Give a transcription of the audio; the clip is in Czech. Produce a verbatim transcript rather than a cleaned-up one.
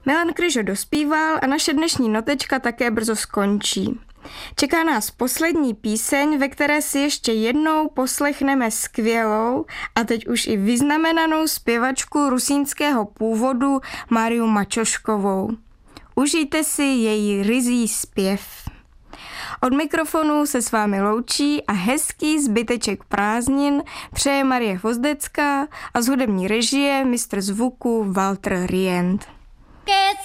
Milan Kryžo dospíval a naše dnešní notečka také brzo skončí. Čeká nás poslední píseň, ve které si ještě jednou poslechneme skvělou a teď už i vyznamenanou zpěvačku rusínského původu Mariu Mačoškovou. Užijte si její ryzí zpěv. Od mikrofonu se s vámi loučí a hezký zbyteček prázdnin přeje Marie Vozdecká a z hudební režie mistr zvuku Walter Rient.